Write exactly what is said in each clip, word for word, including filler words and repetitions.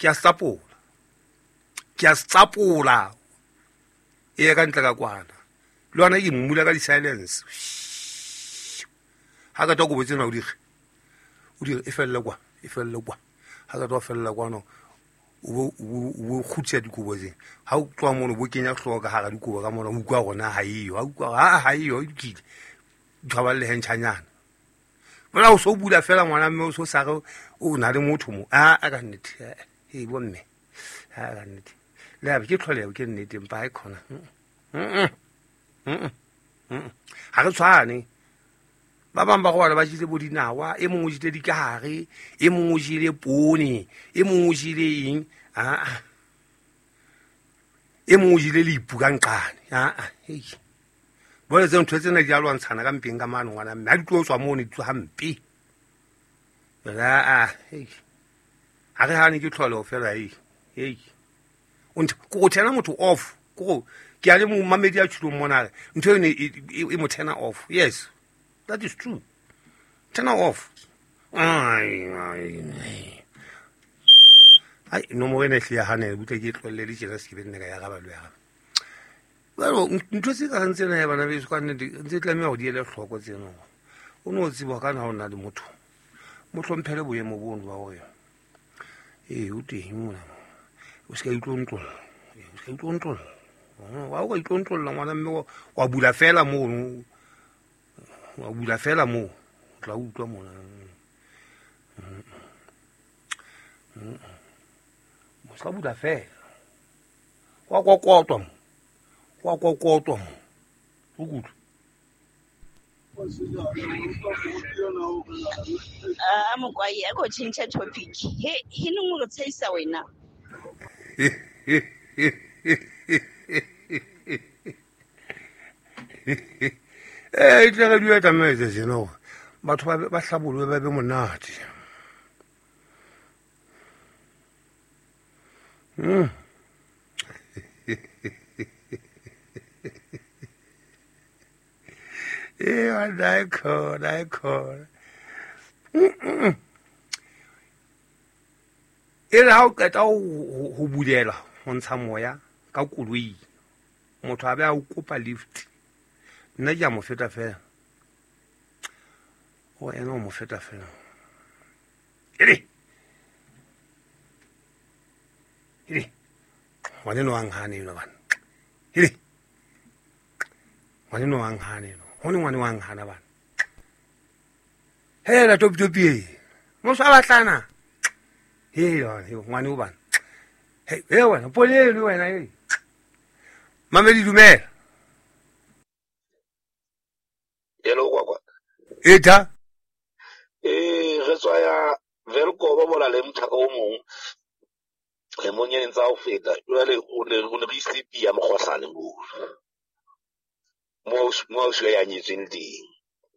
ke a stapola ke a stapola e ka ntle ka kwana le yona ke mmula ka di-silence ha ka to go botse na o dire o dire e felle kwa e felle kwa ha ka to fella kwana o o khutsa dikobo tse ha o tloa mono bo kenya hloka ha ga dikobo ka mono o kwa gona ha iyo ha ukwa ha ha iyo o dikile ga ba le henchanyana bona o so bula fela ngwana mme o so sa go o na le motho mo a a ka nnete e bo mme a ka nnete le a ke tlhole ke nnete mpa e khona mm mm ha re tshwane ba bang ba go bana ba jile bo dinawa e mongwe jile dikahare e mongwe jile pone e mongwe jile eng a a e mongwe jile lipu ka nqane a a hey bona tse ntho tsena di a lwantshana ka mpeng ka mano ngwana mme a di tlo tswa mo ne tlo hampe a a hey a re hane ke tlhole o fela hey hey und go tena motho off go ke a le mo mamedi a tshilo mona ntho ene e mo tena off yes. That is true. Turn her off. Ay, ay, ay. Ay, no more than a honey, we take it for lady just giving the guy. Well, interesting answer I have an average quantity. Let me out the other flock was you know. Who knows if I can't hold the motor? Motor and Pellew and won't away. Eh, you take him. We say control. We say control. Why we control one of them or Budafella moon? Wa bula fela mo tla utlwa mona mo sa bula fela wa kokotwa mo wa kokotwa mo ukuthi ah mokwaye a go change topic he he no mo go tsaisa wena eh tla dua ta metse seno batho ba ba hlabolwe ba be monate mm eh wa dai ko dai ko e ra o ka ta ho bulela ho ntsha moya ka koloi motho a be a o kopa lift nna ja mo feta fela o ena mo feta fela ere ere wane no anghane no ban ere wane no anghane no hone wane wa anghana ban hela top top ye mo sa batlana he yo wane o ban he he wena pole le wena e mamedi dumela Hello, Kwakwa. Eta? Eh, re tswa ya Velko ba bona le mthaka o mong. Le monyane tsa o feta. Jwale o ne o ne re isipi ya mokgohlane mo. Mo mo se ya nyetseng teng.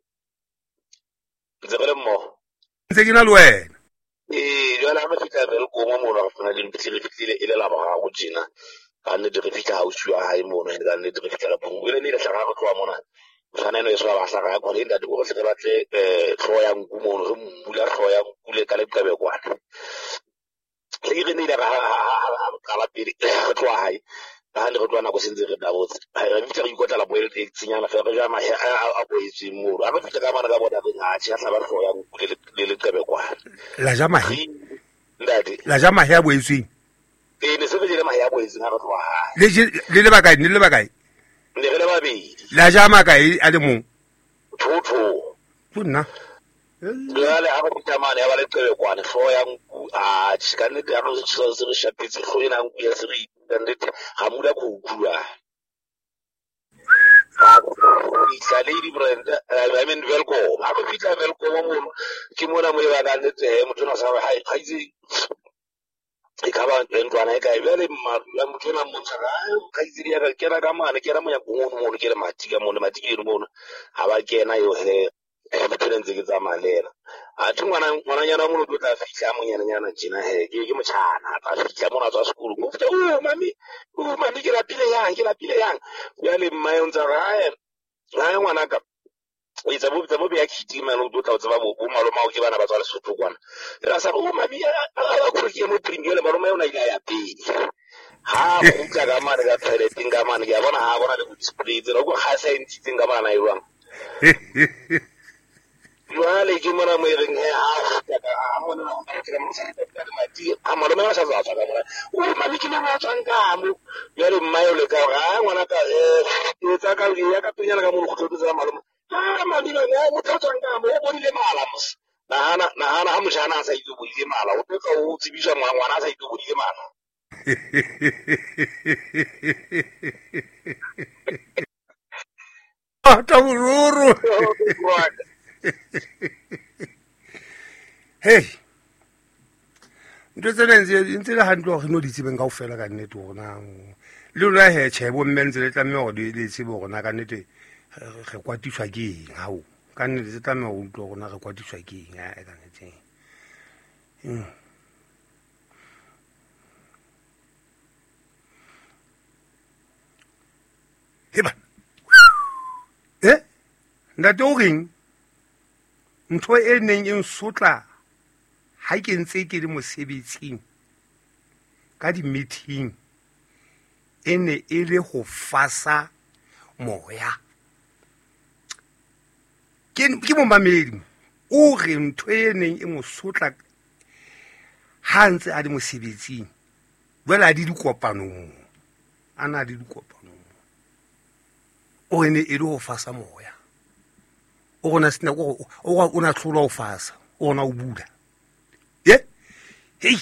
Ntse re mo. Ntse ke na le wena. Eh, jwale ha re fita Velko mo mo ra fana le mpitile fitile ile la ba go tsena. Ka nne re fita ha o shwa ha e mo no ka nne re fita la bongo. Ile ne le tlhaga go tloa mona. Sana no iswa ba hlaka go le ndati go se ba tle eh tlo ya nkumo re mbula tlo ya nkule ka le qabe kwana le re ne le ga la pele go tloa hai ha le go tloa na go sentse re dabotse re bitsa go ikotla la boele e tsinyana fe re ja ma a go itse mo a ba fitla ka mana ka bona re ha tshi hla ba tlo ya nkule le le qabe kwana la ja mahe ndati la ja mahe a boetsweng e ne se be le mahe a boetsweng ha re tloa hai le le le bakae le le bakae ne re le ba be la ja makae a le mong thotho tuna Jwale ha go tsamana ya ba le tsebe kwana hlo ya nku a tshikane ya go tshisa se re shapetse hlo ena nku ya se re ndete ga mula go kula ha go fitla lady brand I mean welcome ha go fitla welcome mo ke mona mo ba ka ndete motho na sa ha khaitse e ka ba ntwana e ka e bele ma la motho na mo tsara ka iziri ya ka kera ka mane kera mo ya go mo mo kera matika mo le matike mo ha ba kena yo he e batho ntse ke tsa malera a thi ngwana ngwana nyana mo lo tla fitla mo nyana nyana jina he ke ke motshana ta fitla mo na tswa sekolo mo fitla o mami o mami ke la pile yang ke la pile yang ya le mma o ntsa ra e ra ngwana ka o itsa bo tsa bo be ya khitima no do tla tsaba bo maloma o ke bana ba tswa Lesotho kwana era sa o mami a go ke mo premier maloma yona ile ya pedi ha go tla ga mane ga toileting ga mane ya bona ha bona le display tsena go ga sa ntse nga bana e rwang Jwale ke mona mo reng he a ka mona a tsela mo sa ka mati a maloma ya sa tswa ka mona o mami ke na tswa nka mo ya le mmayo le ka ga ngwana ka e tsa ka ya ka tunyana ka mo go tlotsa maloma ah mami no ya mo tswa nka mo o bonile mala mos na na na na ha mo jana sa itse bonile mala o teka o tsibisha ngwana sa itse bonile mala Ah, tabururu. Hey. Ntse tsena ntse ntse le handlo re no di tsebeng kaofela ka nnete rona. Le rona he tshebo mmentse le tlamme go di le tsebo rona ka nnete re kwatiswa ke eng hao. Ka nnete se tlamme go utlwa rona re kwatiswa ke eng ya ka nnete. Mm. Heba. Eh? Ntate o reng? Ntho e neng e nsotla ha ke ntse ke le mosebetsing ka di-meeting e ne e le go fasa moya. Ke mo mamedi o re ntho e neng e mo sotla ha ntse a le mosebetsing jwale a di dikopanong ana di dikopanong o ne e le go fasa moya. O gona sina go o ona tlhola o fasa ona o bula ye hey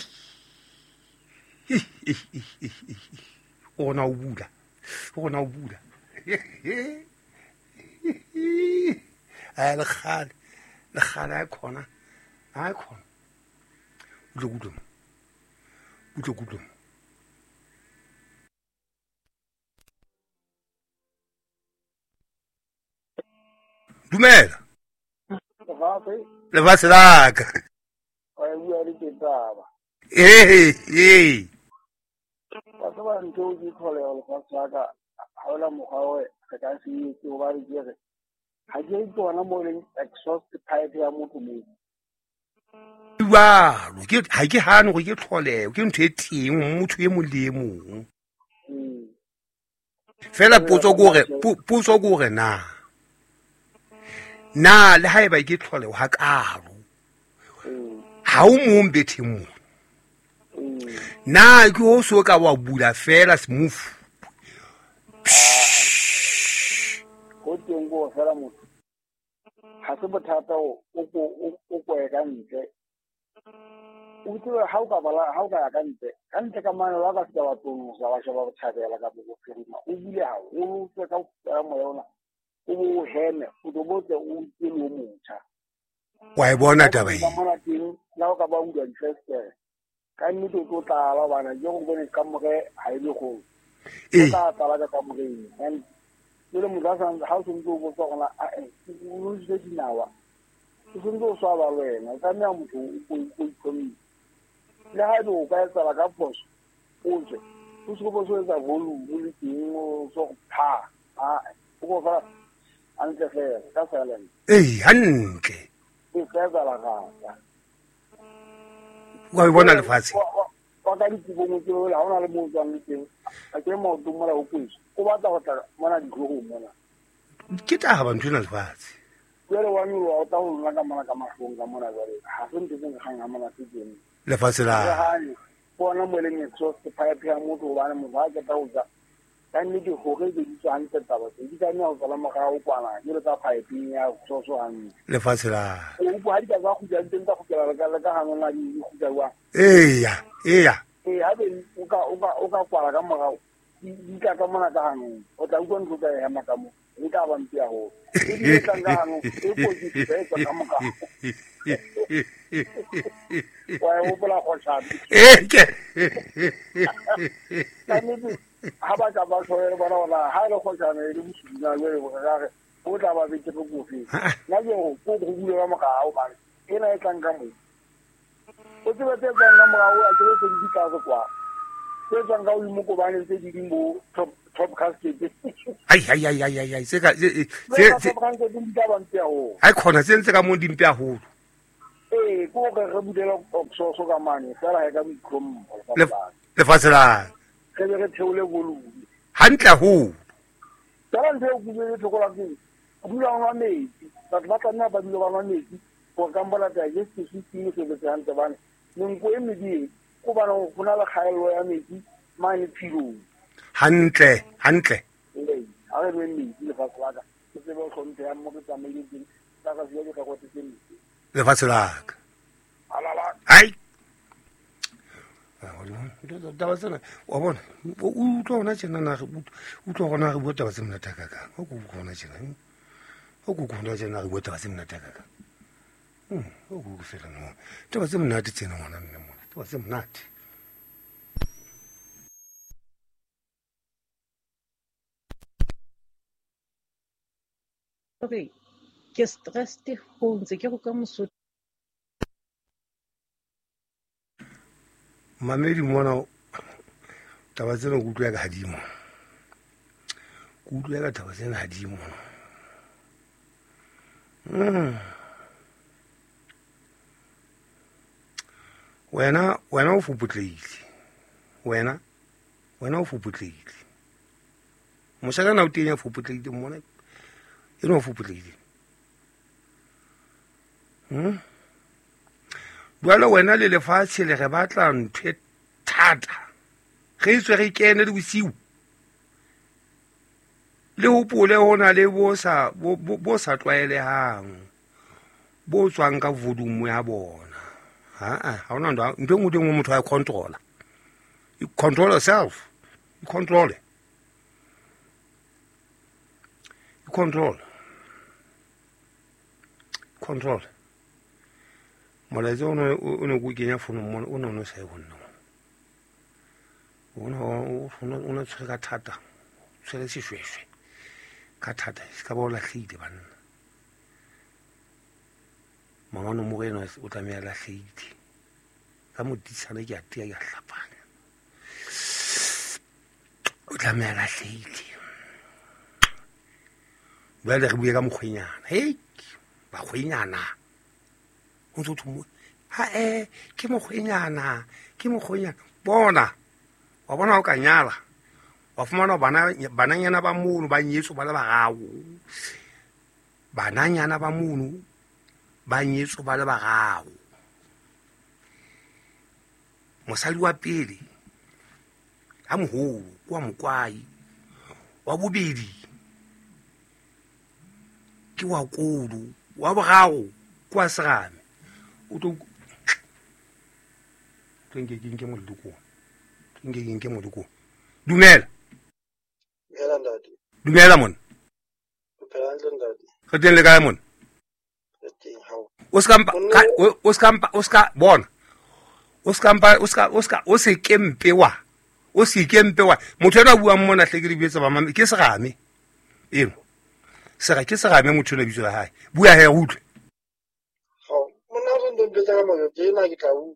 ona o bula ona o bula a le khale le khale a khona a khona ulo ulo ulo ulo Dumela. Le va se la ka. Ai bua le ke taba. Eh eh. Ba ba ntho di khole o ka tsaka ha ola mogao ka ka se ke o ba re dire. Ha ke itona mo le exhaust pipe ya motho mo. Wa, lo ke ha ke hane go ke tlhole, ke ntho e teng motho e mo le mong. Fela potso gore potso gore na. Na le haeba ke tlhole ha kalo ha o mo mbethe mo na ke o so ka wa bula fela smooth go teng go fela mo ha se bothata o o o go e ka ntle o tlo ha o ka bala ha o ka ka ntle ka ntle ka mane wa ka se wa tlono sa wa shaba botshabela ka bo firima o bile ha o se ka mo yona o heme o dobotse o tselo motha wa e bona taba e mona teng la o ka ba undwa interest ka nnete o tla ba bana je go bone ka moge ha ile go e ka tala ka moge and le mo ga sang ha o ntse o botsa gona a e o se dinawa o se ntse o swa ba wena ka nna motho o o ikomi le ha do ka tsala ka phoso o je o se go botsa tsa volume le teng o so pha a o go fa antle fela ka sala eh hantle e ka tsala ka wa bona lefatshe wa ka di go mo tlo la ona le mo tsang teng a ke mo dumela o kwetsa o batla go tla mona di go mona ke ta ba ntwana lefatshe jere wa mi wa ta o nna ka mona ka mahlong ka mona jare ha se ntse ke gang mona se teng lefatshe la bona mo le netso se pipe ya motho ba ne mo ba ke ta o tsa ka nne di go ge di tswa ntse taba se di ka nna go tsala maga o kwana ke re tsa pipe ya so so an lefatshe la o bu ha di ka go ja ntse ta go kela ka ka hana na di go ja wa eh ya eh ya eh ha be o ka o ka o ka kwala ka maga di ka ka mona ka hana o tla go ntse ka ya makamo e ka ba mpia ho e di ka nga hana e go di se ka moka wa o bola go tsa eh ke ka ni ha ba ka ba so re bona ona ha re go tsa ne di busuna le go ga re o tla ba be ke go fi na je go go go bule ka moka o ba e na e tlang ka mo o tse ba tse tlang ka moka o a tse se di ka go kwa se tswang ka o mo ko bane tse di mo top top casket ai ai ai ai ai se ka se se top casket di ka ba ntse o ai khona se ntse ka mo di mpya holo eh ko ka re budela so so ka mane fela ha ka mikrom le fasela ke re theole bolu hantle ho tsara ntse o bule tlokola ke bula ona metsi batho ba tsana ba bile ba ona metsi go kambola tsa je se se se se se hantle bana nko e medi ko bana go bona la khaelo ya metsi mane philo hantle hantle eh a re re metsi le fa tsaka se bo khonte ya mo tsa me di ka ka se ka go tse metsi le fasela alala ai taba tsena wa bona o tlo ona tjena na o tlo gona re botaba se mna takaka o go gona tjena o go gona tjena re botaba se mna takaka hm o go fela no taba se mna tsena ngwana nne mona taba se mna okay ke stress te ho ntse ke go ka moso mamedi mona taba tsena go utlwa ka hadimo go utlwa ka taba tsena hadimo mm wena wena o fuputleile wena wena o fuputleile mosakana o tenya fuputleile mona e no fuputleile hm Bwana wena le lefatshe le re batla ntwe thata ge tswe re kene le bosiu le hopole hona le bo sa bo sa twaele hang bo tswang ka volume ya bona ha a ha ona ndo ntwe ngudi ngwe motho a controller you control yourself you control it you control control Malazo no uno kugenya fono mona uno no sa bona uno uno uno tsaka thata tsele sishweshwe ka thata ska bola hlide bana mama no mo rena o tlamela la hlide ka mo disana ke a tia ya hlapana o tlamela la hlide ba le re buye ka mokgwenyana hey ba khwenyana o ntse mo ha eh ke mokgwenyana ke mokgwenyana bona wa bona o ka nyala wa fumana bana bananyana ba mono ba nyetso ba le ba gago bananyana ba mono ba nyetso ba le ba gago mosadi wa pele a moholo kwa mokwai wa bobedi ke wa kodu wa bogago kwa serame o tlo tenge ke mo duko tenge ke mo duko dumela Dumela ndati. dumela mon Phela ntle ndati. re teng le kae mon Teng hao. o ska o ska o ska bona o ska o ska o ska o se kempe wa o se kempe wa motho ena bua mmona hle ke di betsa ba mama ke serame eno sera ke serame motho ena bitso la hae bua he utlwe Hao. Mona re ndo betsa ka mo ke na ke tau.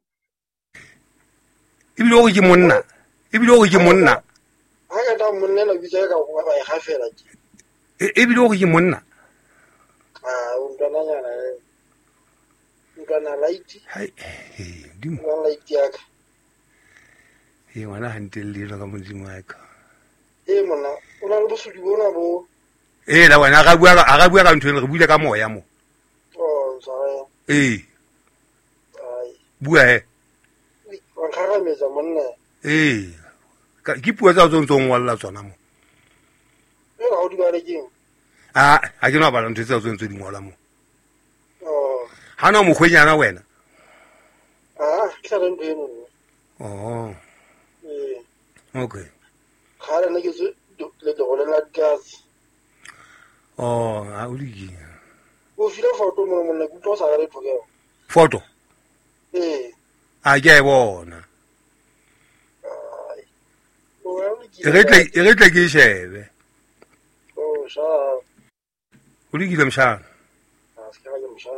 ibile o ke monna ibile o ke monna Ha ka ta monna la bitsa ka go ba e gafela ke. ibile o ke monna Ah, o ndana nyana e. Ngana light. hai eh dimo Ngana light ya ka. e wana hantelle ka modimo wa ka Eh mona, o na le bosudi bona bo. eh la wena ga bua ga bua ka ntwe re buile ka moya mo Oh, sorry. eh Ai. bua he Wa khara meza monna. eh ka ke puo tsa tsong tsong walla tsona mo E ga o di ba le keng. a a ke no ba ntwe tsa tsong tse di ngola mo Oh. hana mo khwenyana wena Ah, ke sa re ndo eno. oh Eh. okay Khara ne ke se le do le la gas. oh a o di O fila foto mo monna ku tlo sa re thoke. photo Eh. a ke e bona Ai. O ya le e re tle e re tle ke shebe Oh, sha. o di gile mshana Ah, ska ga msha.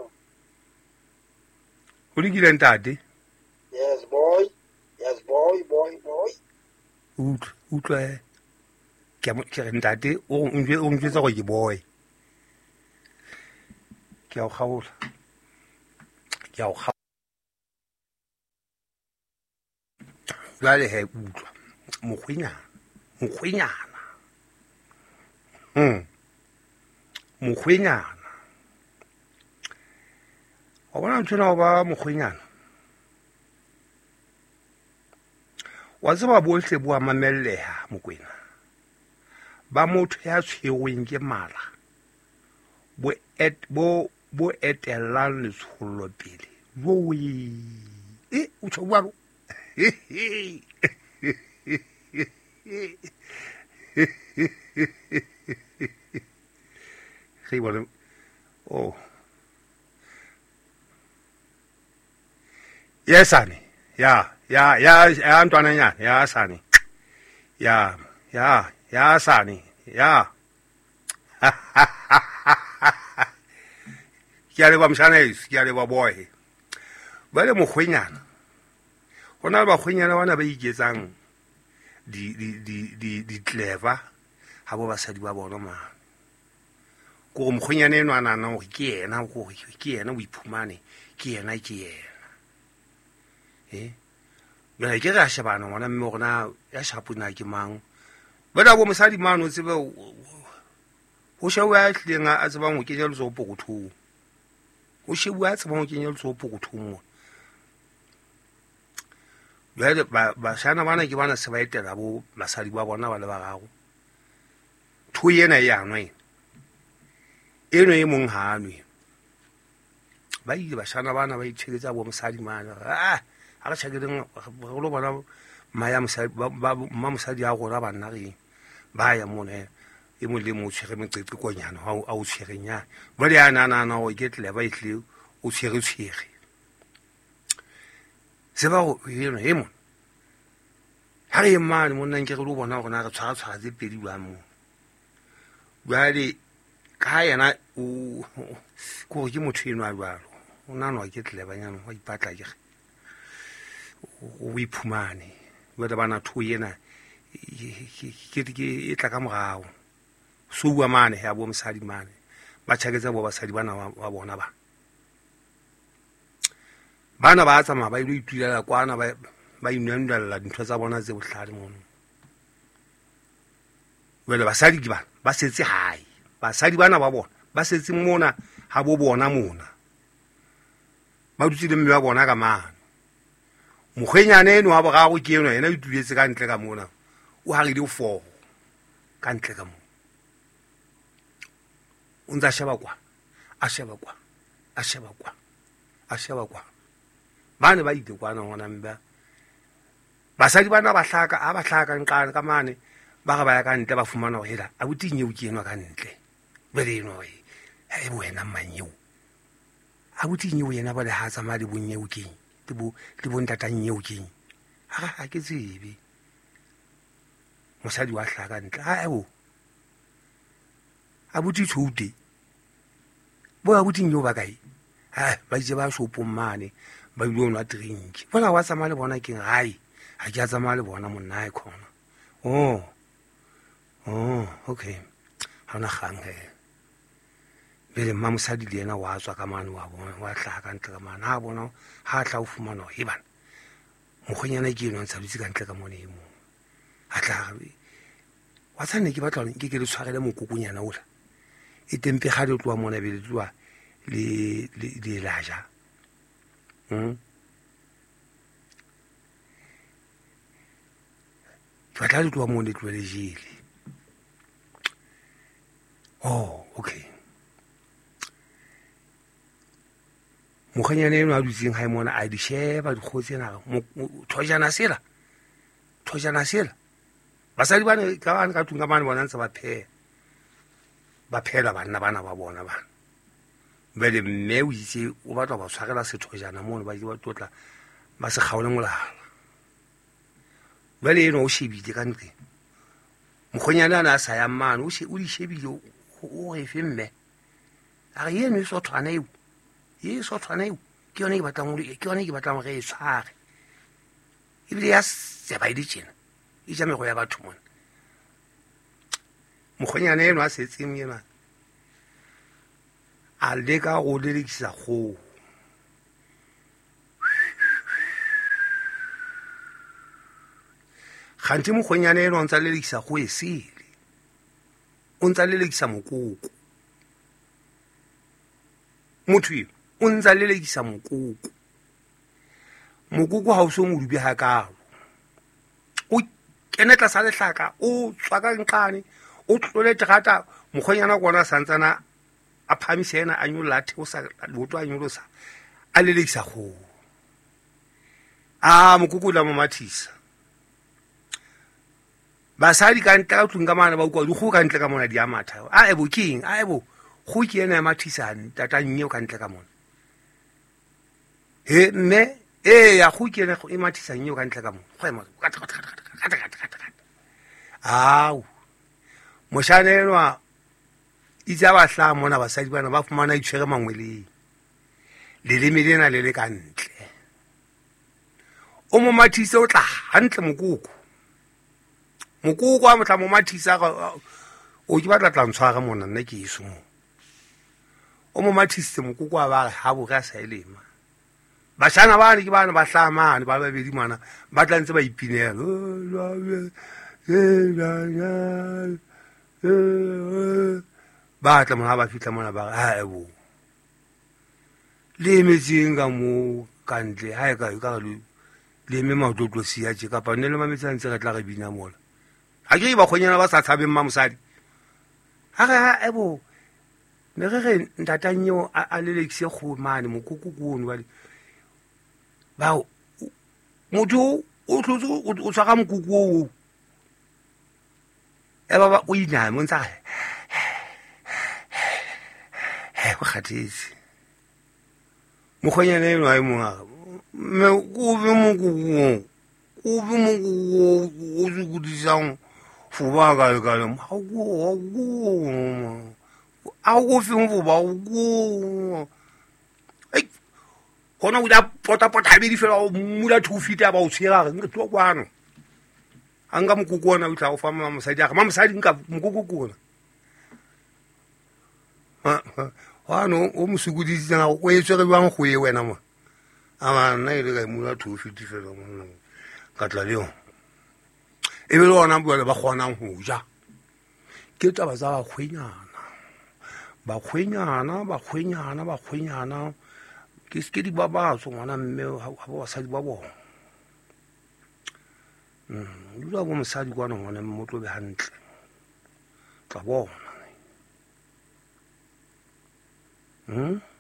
o di gile ntate Yes, boy. Yes, boy, boy, boy. utlwe utlwe ke ke re ntate o ntse o ntse go ke boy ke a gaola ke a ga Lale he utlwa mokgwenyana mokgwenyana hm mokgwenyana wa bona tsena ba mokgwenyana wa tseba bohle bo a mamelleha mokwena ba motho ya tshwerweng ke mala bo et bo bo etelang letsholo pele wo e o tshwa Hey, what? Oh, yes, Sonny. Yeah, yeah, yeah. Antoine, yeah, yeah, Sonny. Yeah, yeah, yeah, Sonny. Yeah. Kiale ba mshanes, kiale ba boy. Bale mokgwenyana. Hona ba kgwenyana bana ba iketsang di di di di di clever ha bo basadi ba bona ma go mokgwenyana eno ana na go ke yena go ke yena o iphumane ke yena ke yena eh ya ke ga shebana ngwana mme gona ya shapuna ke mang ba da bo mosadi mano tsebe o shewa ya tlenga a tseba ngo kenya letso pokotho o shewa tseba ngo kenya letso pokotho mo ba ba shana bana ke bana se ba etela bo basadi ba bona ba le ba gago thu yena ya nwe eno e mong hanwe ba ile ba shana bana ba itsheketsa bo mosadi mana ah a ga tsheketseng go lo bona maya mosadi ba ma mosadi a go ra bana re ba ya mone e mo le mo tshege metsetse konyana a o tshegenya ba le ana ana na o getle ba itle o tshege tshege seba go yeno hemo ha re mane mo nna ke re lo bona go na re tshwara tshwara tse pedi ba mo ba le ka yana o go ke motho eno a balo o nana ke tle banyana wa ipatla ke o iphumane ba da bana thu yena ke ke e tla ka morao so bua mane ya bo mosadi mane ba tshaketsa bo basadi bana ba bona ba bana ba tsama ba ile itulela kwana ba ba inwendalla dintho tsa bona tse bohlale mono wele basadi di ba ba setse hae basadi bana ba bona ba setse mona ha bo bona mona ba dutse le mme ba bona ka mana mokgwenyane eno wa bogago ke eno yena o ituletse ka ntle ka mona o hagile o fogo ka ntle ka mona o ntse a sheba kwa a sheba kwa a sheba kwa a sheba kwa bane ba ile kwana ngwana mba basadi bana ba hlaka a ba hlaka nqane ka mane ba ga ba ya ka ntle ba fumana go hela a butinye o kenwa ka ntle bele eno e wena manyeo a butinye o yena ba le hatsa ma le bonye o keng le bo le bontatanye o keng a ke tsebe mosadi wa hlaka ntle a eo a buti tshute bo a butinye o ba kae ha ba je ba shopo mane ba ile nwa drink bona wa tsama le bona ke ngai a ke tsama le bona monna e khona oh oh okay hana khange bele mamsadi le yena wa tswa ka mane wa bona wa tla ka ntle ka mane ha bona ha tla o fumana he bana mokgwenyana ke eno ntsa ditse ka ntle ka mone e mo a tla wa tsane ke batla ke ke le tshwarele mokokunyana ola e tempe ga le tloa mona bele tloa le le laja hm batla le tloa mona le tloa le jele oh okay mokgwenyana eno a dutseng ga mona a di sheba di khotse na thojana sela thojana sela basadi bana ka bana ka tunga bana bona ntse ba phe ba phela bana bana ba bona bana bele mme o itse o batla ba tshwarela sethojana mono ba di ba totla ba se kgaole molala bele eno o shebile ka ntle mokgwenyana ana a sa ya mane o she o di shebile o e femme a re yeno so tshwana eo ye so tshwana eo ke yone ke batla mo ke yone ke batla mo re e tshware e bile ya se ba ile tjena e ja mego ya batho mona mokgonyana eno a setseng ena a leka go lelekisa kgoho gantsi mokgonyana eno o ntse a lelekisa go e sele o ntse a lelekisa mokoko motho yo o ntse a lelekisa mokoko mokoko ha o so modubi ha kalo o kene tlasa lehlaka o tswa ka nqane o tlole terata mokgonyana gona santsana a phamise ena a nyolla the o sa loto a nyolosa a lelekisa go a mokoko la mo mathisa basadi ka ntle ka tlung ka mana ba ukwa di go ka ntle ka mona di amatha a ebo king a ebo go ke ena ya mathisane tata nnye ka ntle ka mona he mme e ya go ke ena e mathisa nnye ka ntle ka mona go ema kata kata kata kata kata kata au moshanelwa itsa ba hla mona basadi bana ba fumana itshwere mangweleng le le medena le le ka ntle o mo mathisa o tla hantle mokoko mokoko a motla mo mathisa o ke batla tla ntshwara mona nna ke iso mo o mo mathisitse mokoko a ba ha bo ga sa elema bashana ba ne ke bana ba hlamane ba babedi mana ba tla ntse ba ipinela ba tla mona ba fitla mona ba ha ebo le metseng ka mo kantle ha e ka ka le me matlotlo sia je ka pa ne le mametsa ntse re tla re bina mola ha ke ba khonyana ba sa tshabeng ma mosadi ha ga ebo ne re re ntatanyo a lelekise go mane mokoko kono ba ba motho o tlotse o tsaka mokoko o e ba ba o ina mo ntsa he go khathisi mokhonyana eno a mo me go be mokoko o be mokoko o zukudisang fuba ka ka le ha go go a go feng fuba go ai kona o da pota pota be di fela o mula two feet ba o tshega re tlo kwano anga mokoko ona o tla o fa mama mosadi ga mama mosadi nka mokoko kona ha ha no o musukudisi na o etswe re bang go ye wena mo ama nna ile ka mula two feet fela mo ka tla le yona e be lona bole ba kgonang ho ja ke taba tsa ba khwenyana ba khwenyana ba khwenyana ba khwenyana ke ske di baba so ngwana mme ha ba sa di babo mm dula bo mosadi kwa ngwana mmotlo be hantle tla bona mm